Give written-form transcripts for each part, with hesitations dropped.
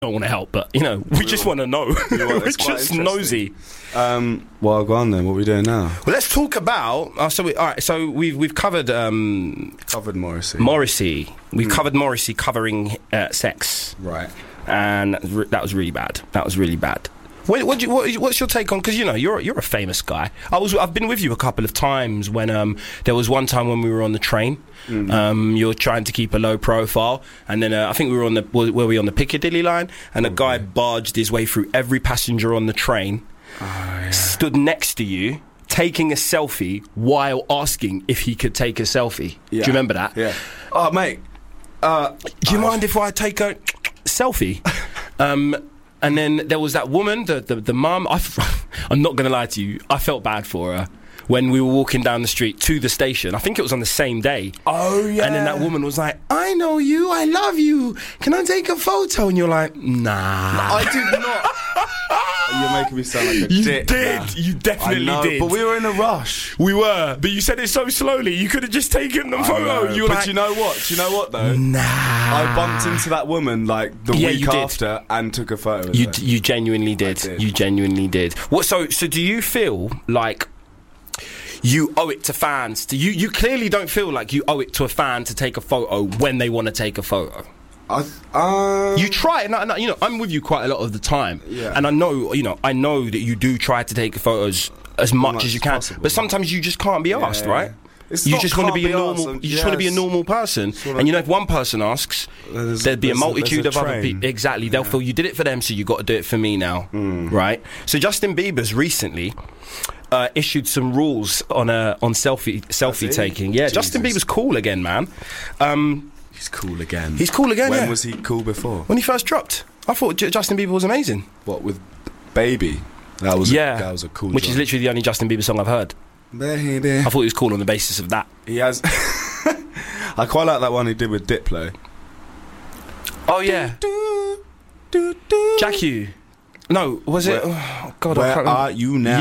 don't want to help, but we just want to know. We're just nosy. Well, go on then. What are we doing now? Well, let's talk about. So we've covered Covered Morrissey. We've covered Morrissey covering sex, Right. and that was really bad. What's your take on? Because you're a famous guy. I've been with you a couple of times when there was one time when we were on the train. You were trying to keep a low profile, and then I think we were on the Piccadilly line, and a guy barged his way through every passenger on the train, stood next to you, taking a selfie while asking if he could take a selfie. Do you remember that? Yeah. Oh, mate. Do you mind if I take a selfie? And then there was that woman, the mum. I'm not going to lie to you. I felt bad for her when we were walking down the street to the station. I think it was on the same day. Oh, yeah. And then that woman was like, I know you. I love you. Can I take a photo? And you're like, nah. I did not. You're making me sound like a dick. You definitely did. But we were in a rush. We were. But you said it so slowly. You could have just taken the photo. But like, do you know what? Do you know what, though? Nah. I bumped into that woman, like, the week after and took a photo with her. You genuinely did. You genuinely did. What? So do you feel like you owe it to fans? You clearly don't feel like you owe it to a fan to take a photo when they want to take a photo. You try, and I'm with you quite a lot of the time, and I know that you do try to take photos as much as you can, possible. But sometimes you just can't be asked, right? You just want to be a normal. You just want to be a normal person, and if one person asks, there'd be a multitude of other people. Exactly, they'll feel you did it for them, so you got to do it for me now, right? So Justin Bieber's recently issued some rules on selfie taking. Yeah, Jesus. Justin Bieber's cool again, man. He's cool again. When was he cool before? When he first dropped. I thought Justin Bieber was amazing. What, with Baby? That was a cool Which is literally the only Justin Bieber song I've heard. Baby. I thought he was cool on the basis of that. He has... I quite like that one he did with Diplo. Oh, yeah. Jack U. No, was it... Oh, God, Where are you now?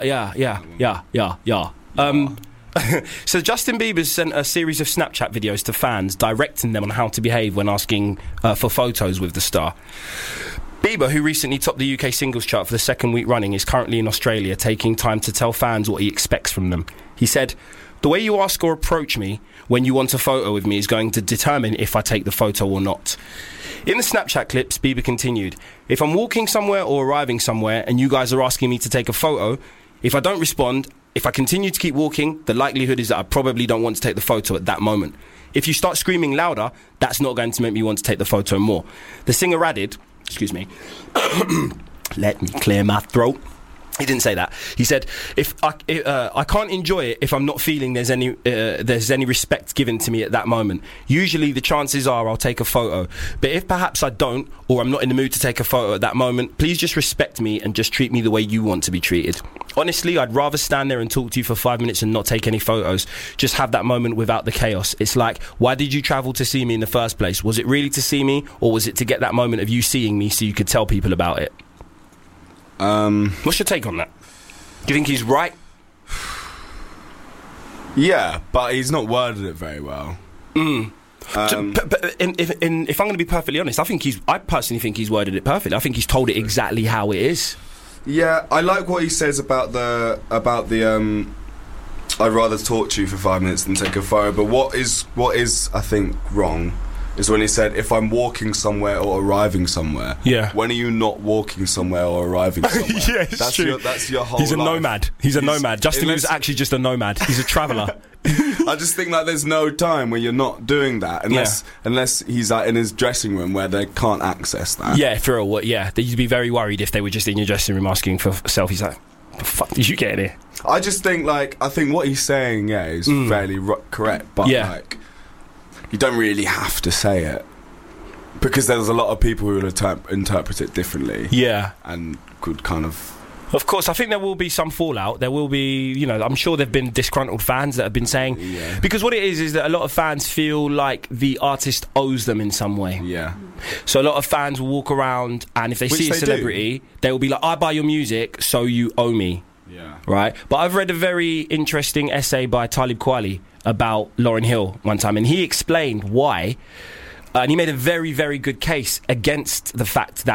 Yeah. So Justin Bieber sent a series of Snapchat videos to fans directing them on how to behave when asking for photos with the star. Bieber, who recently topped the UK singles chart for the second week running, is currently in Australia taking time to tell fans what he expects from them. He said, "The way you ask or approach me when you want a photo with me is going to determine if I take the photo or not." In the Snapchat clips, Bieber continued, "If I'm walking somewhere or arriving somewhere and you guys are asking me to take a photo, if I don't respond, if I continue to keep walking, the likelihood is that I probably don't want to take the photo at that moment. If you start screaming louder, that's not going to make me want to take the photo more." The singer added, excuse me, let me clear my throat. He didn't say that. He said, "If I can't enjoy it if I'm not feeling there's any respect given to me at that moment. Usually the chances are I'll take a photo. But if perhaps I don't, or I'm not in the mood to take a photo at that moment, please just respect me and just treat me the way you want to be treated. Honestly, I'd rather stand there and talk to you for 5 minutes and not take any photos. Just have that moment without the chaos. It's like, why did you travel to see me in the first place? Was it really to see me, or was it to get that moment of you seeing me so you could tell people about it?" What's your take on that? Do you think he's right? Yeah, but he's not worded it very well. If I'm going to be perfectly honest, I personally think he's worded it perfectly. I think he's told it exactly how it is. Yeah, I like what he says about the I'd rather talk to you for 5 minutes than take a photo. But what is I think wrong is when he said, if I'm walking somewhere or arriving somewhere. Yeah. When are you not walking somewhere or arriving somewhere? Yeah, it's true. That's your whole He's a life. nomad. He's a nomad. Justin Bieber's actually just a nomad. He's a traveller. I just think like there's no time where you're not doing that unless he's in his dressing room where they can't access that. Yeah, for real. Yeah, you'd be very worried if they were just in your dressing room asking for selfies. Like, what the fuck did you get in here? I just think I think what he's saying is fairly correct, but you don't really have to say it because there's a lot of people who will interpret it differently. Yeah, and could kind of. Of course, I think there will be some fallout. There will be, I'm sure there have been disgruntled fans that have been saying... Yeah. Because what it is that a lot of fans feel like the artist owes them in some way. Yeah. So a lot of fans will walk around and if they see a celebrity, they will be like, I buy your music, so you owe me. Yeah. Right? But I've read a very interesting essay by Talib Kweli about Lauryn Hill one time, and he explained why... And he made a very, very good case against the fact that